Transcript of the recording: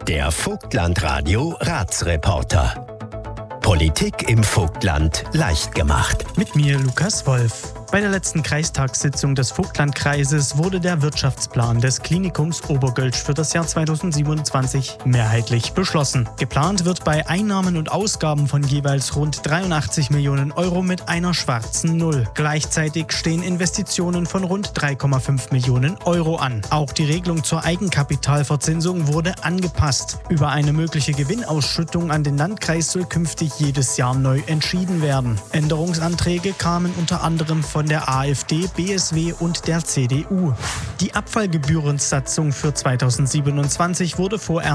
Der Vogtland-Radio Ratsreporter. Politik im Vogtland leicht gemacht. Mit mir Lukas Wolf. Bei der letzten Kreistagssitzung des Vogtlandkreises wurde der Wirtschaftsplan des Klinikums Obergölsch für das Jahr 2027 mehrheitlich beschlossen. Geplant wird bei Einnahmen und Ausgaben von jeweils rund 83 Millionen Euro mit einer schwarzen Null. Gleichzeitig stehen Investitionen von rund 3,5 Millionen Euro an. Auch die Regelung zur Eigenkapitalverzinsung wurde angepasst. Über eine mögliche Gewinnausschüttung an den Landkreis soll künftig jedes Jahr neu entschieden werden. Änderungsanträge kamen unter anderem von der AfD, BSW und der CDU. Die Abfallgebührensatzung für 2027 wurde vorerst